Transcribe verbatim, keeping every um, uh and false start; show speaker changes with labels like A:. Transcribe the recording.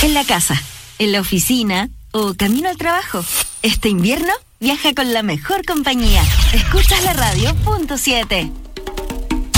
A: En la casa, en la oficina o camino al trabajo. Este invierno, viaja con la mejor compañía. Escuchas la radio punto siete.